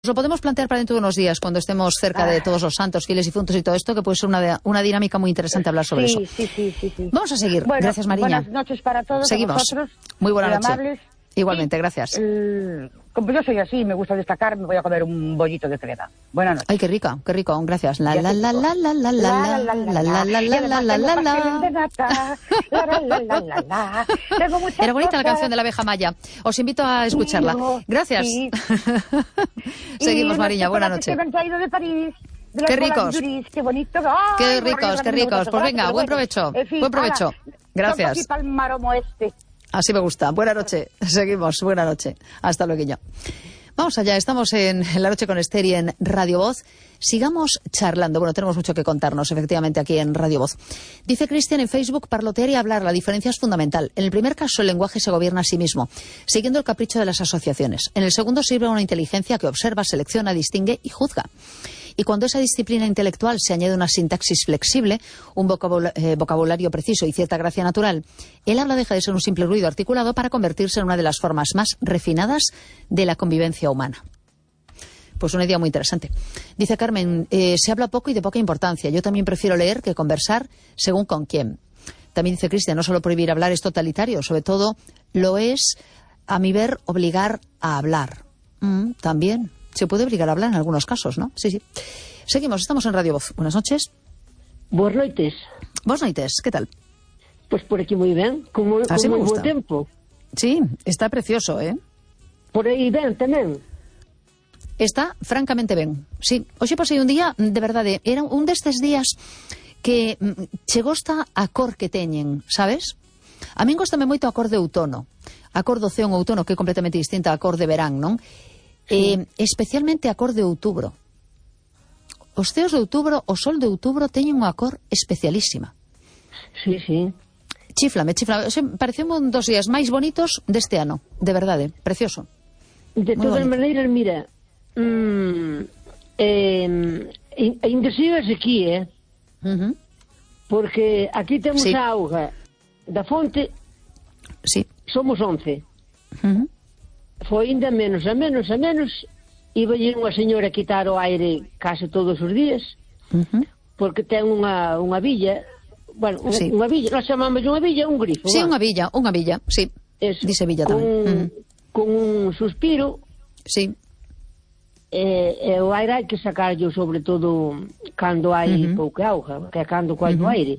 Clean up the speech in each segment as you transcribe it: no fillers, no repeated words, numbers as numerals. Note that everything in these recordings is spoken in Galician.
Lo podemos plantear para dentro de unos días, cuando estemos cerca de todos los santos, fieles y difuntos y todo esto, que puede ser una dinámica muy interesante hablar sobre eso. Sí. Vamos a seguir. Bueno, gracias, Mariña. Buenas noches para todos. Seguimos. Vosotros, muy buena noche. Amables. Igualmente, gracias. Como yo soy así, me gusta destacar, me voy a comer un bollito de freda. Buenas noches. Ay, qué rico, gracias. La la la la la la la la la la la la la la. Era bonita la canción de la abeja maya. Os invito a escucharla. Gracias. Seguimos, Mariña, buena noche. Qué ricos. Qué bonito. Qué ricos. Pues venga, buen provecho. Buen provecho. Gracias. Así me gusta. Buena noche. Seguimos. Buena noche. Hasta luego. Vamos allá. Estamos en La Noche con Esther y en Radio Voz. Sigamos charlando. Bueno, tenemos mucho que contarnos, efectivamente, aquí en Radio Voz. Dice Cristian en Facebook, parlotear y hablar. La diferencia es fundamental. En el primer caso, el lenguaje se gobierna a sí mismo, siguiendo el capricho de las asociaciones. En el segundo, sirve a una inteligencia que observa, selecciona, distingue y juzga. Y cuando a esa disciplina intelectual se añade una sintaxis flexible, un vocabulario preciso y cierta gracia natural, el habla deja de ser un simple ruido articulado para convertirse en una de las formas más refinadas de la convivencia humana. Pues una idea muy interesante. Dice Carmen, se habla poco y de poca importancia. Yo también prefiero leer que conversar según con quién. También dice Cristian, no solo prohibir hablar es totalitario, sobre todo lo es, a mi ver, obligar a hablar. También. Se puede obligar a hablar en algunos casos, ¿no? Sí. Seguimos, estamos en Radio Voz. Buenas noches. Buenas noites. Buenas noites, ¿qué tal? Pues por aquí muy ben, con moi bo tempo. Sí, está precioso, ¿eh? Por aí ben tamén. Está francamente ben, sí. Hoxe pasei un día, de verdade, era un destes días que che gosta a cor que teñen, sabes? A min gostame moito a cor de outono. A cor do ceo en outono, que é completamente distinta a cor de verán, non? Sí. Especialmente a cor de outubro. Os ceos de outubro, o sol de outubro teñen unha cor especialísima. Sí. Chíflame. Pareceu un dos días máis bonitos deste ano, de verdade, precioso. De todas maneiras, mira, ainda sigas aquí, porque aquí temos a auga da fonte, somos 11. Foi ainda menos, iba lle unha señora a quitar o aire case todos os días, porque ten unha villa, bueno, unha villa, nós chamamos unha villa, un grifo. Sí, unha villa, sí. Dice villa tamén. Con un suspiro. Sí. E o aire hai que sacarlo, sobre todo cando hai pouca auga, que é cando coa o aire.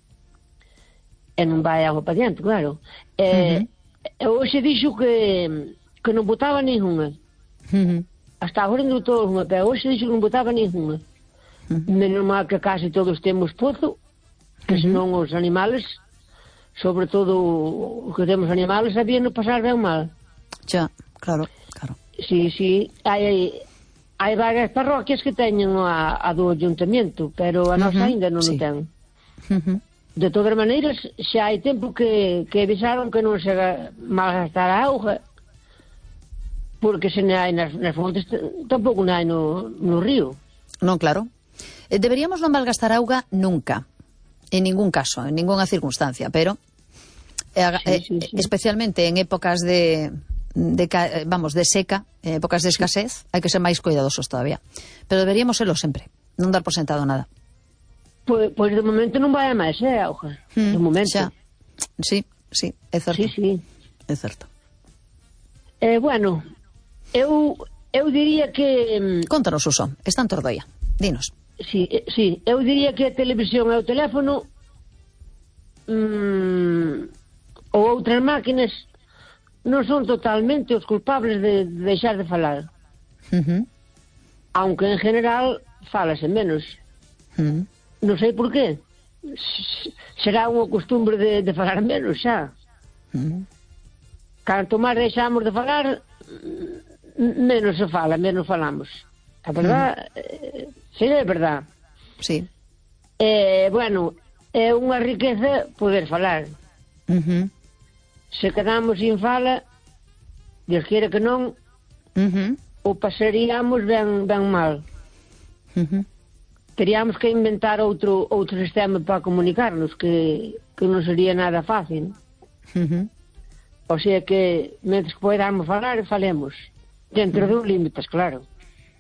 E non vai auga para diante, claro. Hoxe dixo que non botaba ninguna. Hasta agora non botou unha, pero hoxe dixo que non botaba ninguna. Menos mal que case todos temos pozo, que senón os animales, sobre todo os que temos animales, sabían pasar ben mal. Xa, claro. Sí, hai varias parroquias que teñen a do ayuntamento, pero a nosa ainda non o ten. De todas maneiras, xa hai tempo que avisaron que non se malgastar a auga, porque se non hai nas fontes, tampouco non hai no río. Non, claro. Deberíamos non malgastar auga nunca, en ningún caso, en ninguna circunstancia, pero especialmente en épocas de seca, en épocas de escasez, hai que ser máis cuidadosos todavía. Pero deberíamos serlo sempre, non dar por sentado nada. Pois de momento non vai a máis, auga. De momento. Xa. Sí, é certo. Sí. É certo. Bueno, eu diría que... Contanos, Suso, está en Tordoia, dinos. Sí, eu diría que a televisión e o teléfono ou outras máquinas non son totalmente os culpables de deixar de falar. Aunque en general falase menos. Non sei por qué. Será unha costumbre de falar menos xa. Canto máis deixamos de falar, menos se fala, menos falamos. A verdad, sí, é verdad. Sí. Bueno, é unha riqueza poder falar. Se quedamos sin fala, Dios quiere que non, o pasaríamos ben mal. Teríamos que inventar outro sistema para comunicarnos, que non sería nada fácil. O sea que, mentre que podamos falar, falemos. Dentro de límites, claro.